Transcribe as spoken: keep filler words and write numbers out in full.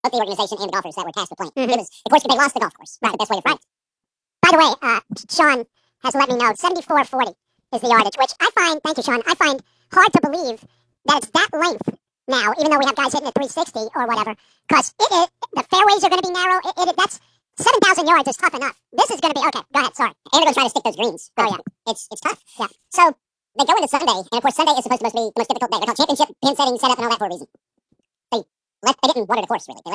both the organization and the golfers that were tasked with playing. Mm-hmm. It was the course they lost the golf course. Right. The best way to frame it. By the way, uh, Sean has let me know seventy-four forty is the yardage, which I find, thank you, Sean, I find hard to believe that it's that length now, even though we have guys hitting at three sixty or whatever, because it, it, the fairways are going to be narrow. It, it, that's seven thousand yards is tough enough. This is going to be, okay, go ahead, sorry. And they're going to try to stick those greens. Oh, yeah. It's it's tough. Yeah. So they go into Sunday, and of course, Sunday is supposed to be the most difficult day. They're called championship pin setting setup and all that for a reason. They, let, they didn't water the course, really. They